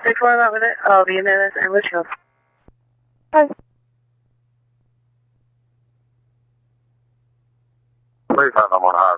Stay for a minute. I'll be in there and let you know. Hi. Please have someone hard.